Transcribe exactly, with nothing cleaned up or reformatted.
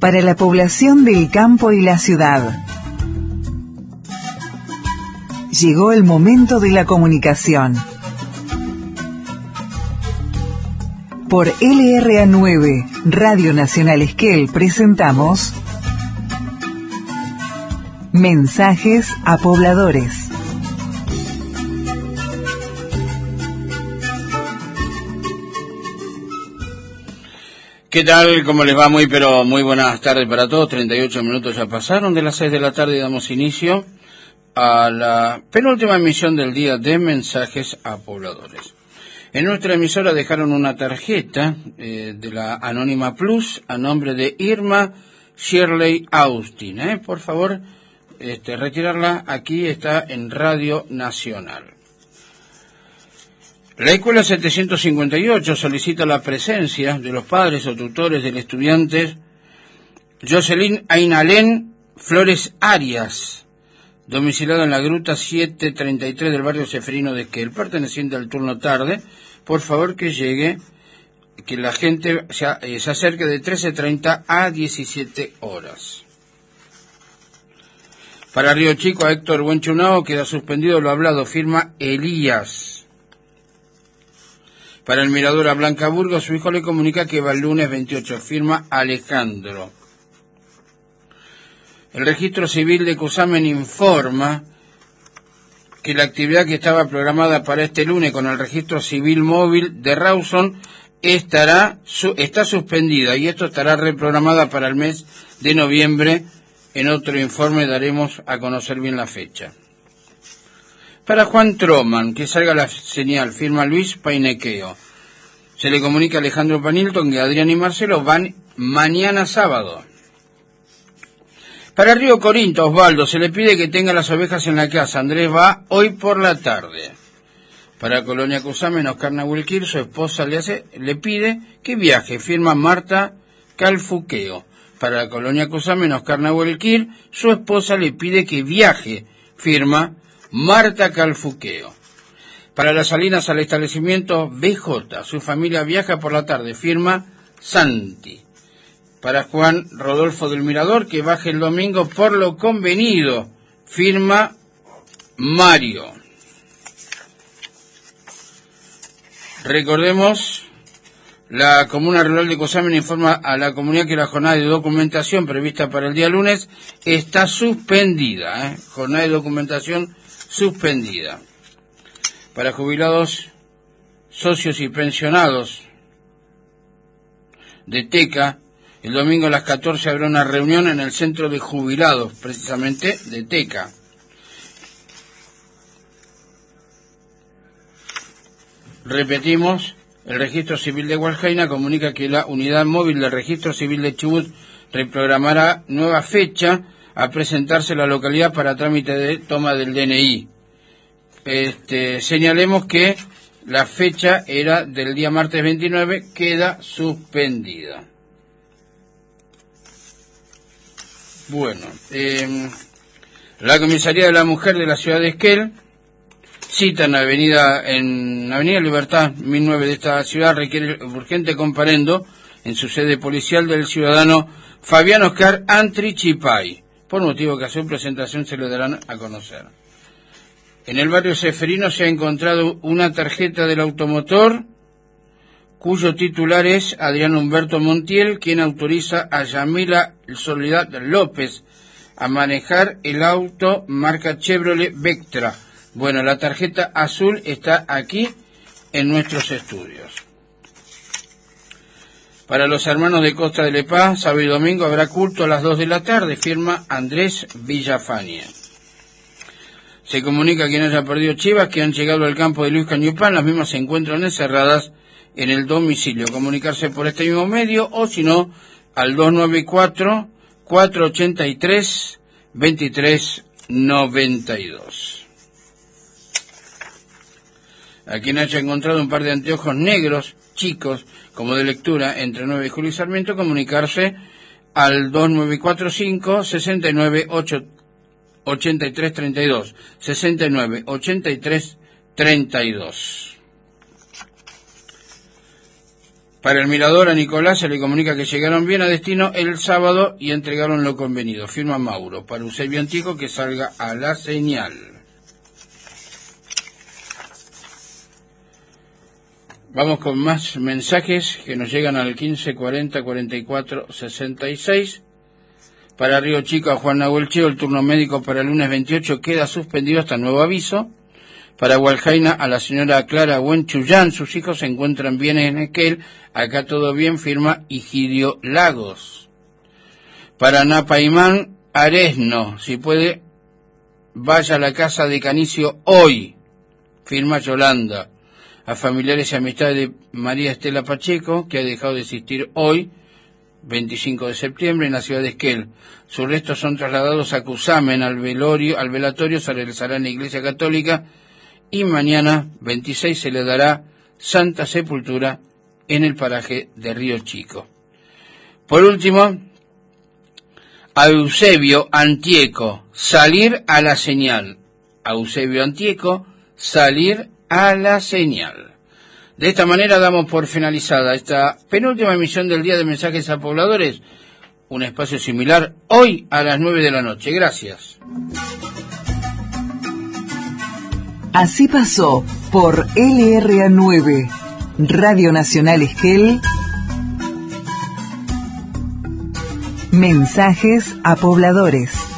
para la población del campo y la ciudad. Llegó el momento de la comunicación. Por L R A nueve, Radio Nacional Esquel, presentamos Mensajes a Pobladores. ¿Qué tal? ¿Cómo les va? Muy pero muy buenas tardes para todos. treinta y ocho minutos ya pasaron de las seis de la tarde y damos inicio a la penúltima emisión del día de Mensajes a Pobladores. En nuestra emisora dejaron una tarjeta eh, de la Anónima Plus a nombre de Irma Shirley Austin. ¿eh? Por favor, este, retirarla. Aquí está en Radio Nacional. La Escuela setecientos cincuenta y ocho solicita la presencia de los padres o tutores del estudiante Jocelyn Ainalén Flores Arias, domiciliado en la Gruta setecientos treinta y tres del barrio Ceferino de Esquel, perteneciente al turno tarde. Por favor que llegue, que la gente se, eh, se acerque de trece treinta a diecisiete horas. Para Río Chico, a Héctor Buenchunao queda suspendido lo hablado, firma Elías. Para el Mirador a Blanca Burgos, su hijo le comunica que va el lunes veintiocho, firma Alejandro. El registro civil de Cusamen informa que la actividad que estaba programada para este lunes con el registro civil móvil de Rawson estará su, está suspendida y esto estará reprogramada para el mes de noviembre. En otro informe daremos a conocer bien la fecha. Para Juan Troman, que salga la señal, firma Luis Painequeo. Se le comunica a Alejandro Panilton que Adrián y Marcelo van mañana sábado. Para Río Corinto, Osvaldo, se le pide que tenga las ovejas en la casa. Andrés va hoy por la tarde. Para Colonia Cusamen, Oscar Nahuelquir, su esposa le hace, le pide que viaje. Firma Marta Calfuqueo. Para Colonia Cusamen, Oscar Nahuelquir, su esposa le pide que viaje. Firma Marta Calfuqueo. Para las salinas al establecimiento B J, su familia viaja por la tarde. Firma Santi. Para Juan Rodolfo del Mirador, que baje el domingo por lo convenido. Firma Mario. Recordemos, la Comuna Rural de Cusamen informa a la comunidad que la jornada de documentación prevista para el día lunes está suspendida. ¿eh? Jornada de documentación suspendida. Para jubilados, socios y pensionados de TECA, el domingo a las catorce habrá una reunión en el centro de jubilados, precisamente de TECA. Repetimos, el Registro Civil de Hualjaina comunica que la unidad móvil del Registro Civil de Chubut reprogramará nueva fecha a presentarse en la localidad para trámite de toma del D N I. Este, señalemos que la fecha era del día martes veintinueve, queda suspendida. Bueno, eh, la Comisaría de la Mujer de la Ciudad de Esquel cita en la avenida, en la Avenida Libertad mil nueve de esta ciudad, requiere urgente comparendo en su sede policial del ciudadano Fabián Oscar Antrichipay, por motivo que a su presentación se le darán a conocer. En el barrio Ceferino se ha encontrado una tarjeta del automotor cuyo titular es Adrián Humberto Montiel, quien autoriza a Yamila Soledad López a manejar el auto marca Chevrolet Vectra. Bueno, la tarjeta azul está aquí en nuestros estudios. Para los hermanos de Costa de Lepaz, sábado y domingo habrá culto a las dos de la tarde, firma Andrés Villafañe. Se comunica a quien haya perdido chivas que han llegado al campo de Luis Cañupán, las mismas se encuentran encerradas en el domicilio. Comunicarse por este mismo medio o si no al dos nueve cuatro, cuatro ocho tres, dos tres nueve dos. A quien haya encontrado un par de anteojos negros chicos como de lectura entre nueve de julio y Sarmiento, comunicarse al dos nueve cuatro cinco, seis nueve ocho tres tres dos, seis nueve ocho tres tres dos. Para el Mirador, a Nicolás se le comunica que llegaron bien a destino el sábado y entregaron lo convenido. Firma Mauro. Para Eusebio Antieco, que salga a la señal. Vamos con más mensajes que nos llegan al quince cuarenta cuarenta y cuatro sesenta y seis. Para Río Chico, a Juan Nahuel Cheo, el turno médico para el lunes veintiocho queda suspendido hasta nuevo aviso. Para Hualjaina, a la señora Clara Buenchuyán, sus hijos se encuentran bien en Esquel, acá todo bien, firma Higidio Lagos. Para Napaimán, Aresno, si puede, vaya a la casa de Canicio hoy, firma Yolanda. A familiares y amistades de María Estela Pacheco, que ha dejado de existir hoy, veinticinco de septiembre, en la ciudad de Esquel. Sus restos son trasladados a Cusamen, al velorio, al velatorio, se realizará en la Iglesia Católica, y mañana, veintiséis, se le dará Santa Sepultura en el paraje de Río Chico. Por último, a Eusebio Antieco, salir a la señal. A Eusebio Antieco, salir a la señal. De esta manera damos por finalizada esta penúltima emisión del Día de Mensajes a Pobladores. Un espacio similar hoy a las nueve de la noche. Gracias. Así pasó por L R A nueve, Radio Nacional Esquel, Mensajes a Pobladores.